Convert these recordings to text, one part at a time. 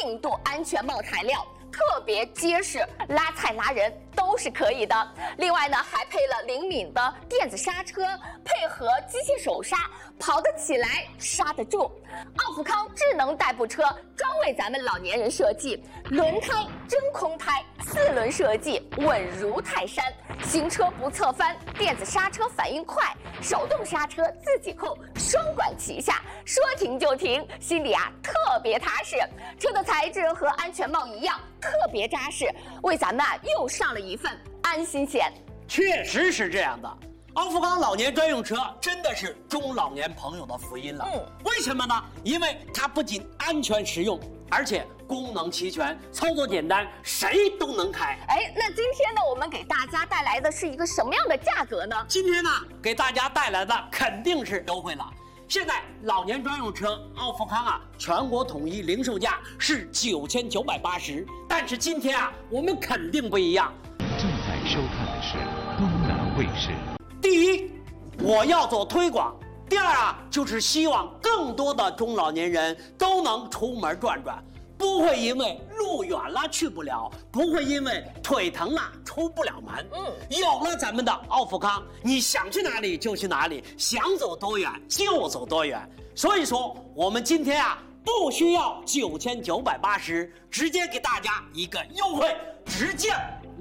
印度安全帽材料，特别结实，拉菜拉人都是可以的。另外呢，还配了灵敏的电子刹车，配合机械手刹，跑得起来，刹得住。奥富康智能代步车专为咱们老年人设计，轮胎真空胎，4轮设计，稳如泰山。行车不侧翻，电子刹车反应快，手动刹车自己控，双管齐下，说停就停，心里特别踏实。车的材质和安全帽一样，特别扎实，为咱们又上了一份安心险。 确实是这样的，奥富康老年专用车真的是中老年朋友的福音了。为什么呢？因为它不仅安全实用，而且功能齐全，操作简单，谁都能开。 那今天呢，我们给大家带来的是一个什么样的价格呢？ 今天呢，给大家带来的肯定是优惠了。现在老年专用车奥富康全国统一零售价是9980，但是今天我们肯定不一样。 正在收看的是东南卫视。 第一，我要做推广；第二就是希望更多的中老年人都能出门转转，不会因为路远了去不了，不会因为腿疼了出不了门。有了咱们的奥富康，你想去哪里就去哪里，想走多远就走多远。所以说，我们今天不需要9980，直接给大家一个优惠，直降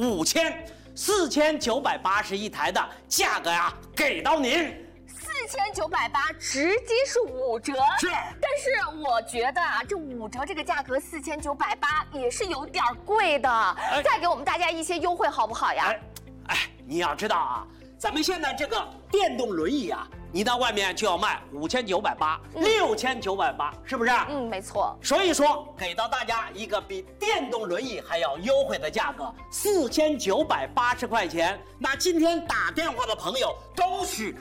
5000，4980一台的价格给到您。 4980直接是5折， 是。 但是我觉得这5折这个价格4980也是有点贵的，再给我们大家一些优惠好不好呀？ 你要知道咱们现在这个电动轮椅你到外面就要卖5980、6980，是不是？ 没错。 所以说，给到大家一个比电动轮椅还要优惠的价格，4980块钱。那今天打电话的朋友都是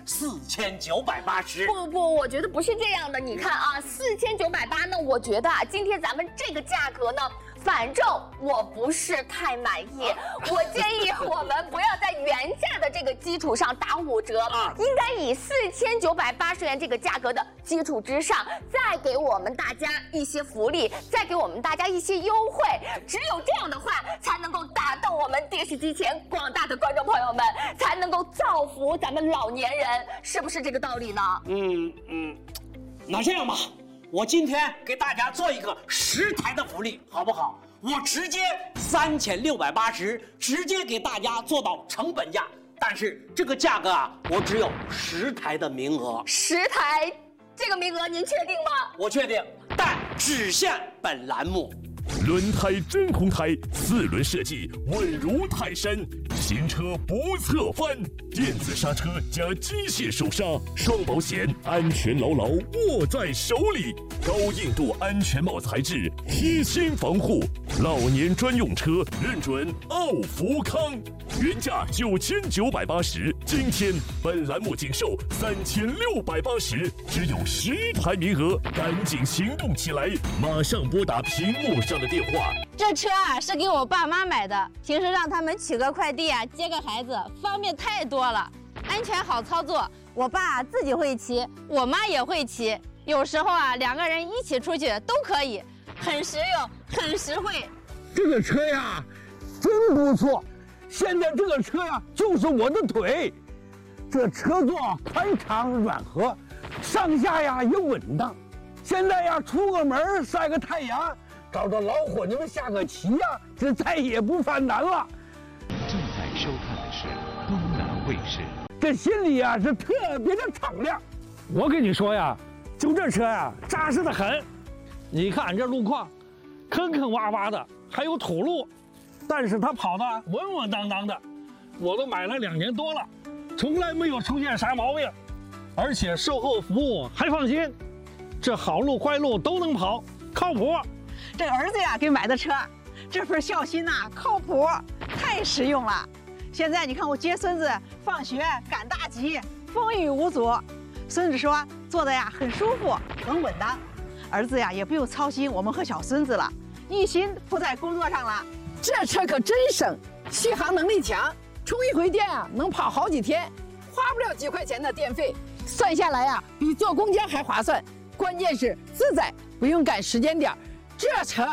4980。 不，我觉得不是这样的。你看4980呢，我觉得今天咱们这个价格呢，反正我不是太满意。我建议我们不要在原价的这个基础上打5折，应该以4980元这个价格的基础之上，再给我们大家一些福利，再给我们大家一些优惠。只有这样的话，才能够打动我们电视机前广大的观众朋友们，才能够造福咱们老年人，是不是这个道理呢？ 那这样吧，我今天给大家做一个10台的福利，好不好？我直接3680，直接给大家做到成本价。但是这个价格我只有10台的名额。 10台，这个名额您确定吗？ 我确定，但只限本栏目。 轮胎真空胎，4轮设计，稳如泰山，行车不侧翻，电子刹车加机械手刹，双保险，安全牢牢握在手里。高硬度安全帽材质，贴心防护，老年专用车认准奥福康，原价9980，今天本栏目仅售3680，只有10台名额，赶紧行动起来，马上拨打屏幕上的电话。 这车是给我爸妈买的，平时让他们取个快递接个孩子，方便太多了，安全好操作。我爸自己会骑，我妈也会骑，有时候2个人一起出去都可以，很实用，很实惠。 这个车真不错，现在这个车就是我的腿。这车座宽敞软和，上下也稳当。现在出个门晒个太阳，找着老伙计们下个棋这再也不犯难了。 正在收看的是东南卫视。 这心里是特别的敞亮。我跟你说就这车扎实的很。你看俺这路况，坑坑洼洼的，还有土路，但是它跑得稳稳当当的。我都买了2年多了，从来没有出现啥毛病，而且售后服务还放心。这好路坏路都能跑，靠谱。 这儿子给买的车，这份孝心靠谱，太实用了。现在你看我接孙子放学赶大集，风雨无阻。孙子说坐得很舒服，很稳当。儿子也不用操心我们和小孙子了，一心扑在工作上了。 这车可真省，续航能力强，充一回电能跑好几天，花不了几块钱的电费，算下来比坐公交还划算。关键是自在，不用赶时间点。这车